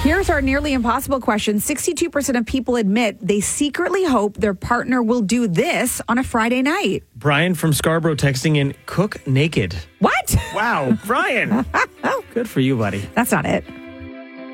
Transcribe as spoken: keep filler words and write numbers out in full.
Here's our nearly impossible question. sixty-two percent of people admit they secretly hope their partner will do this on a Friday night. Brian from Scarborough texting in, cook naked. What? Wow, Brian. Good for you, buddy. That's not it.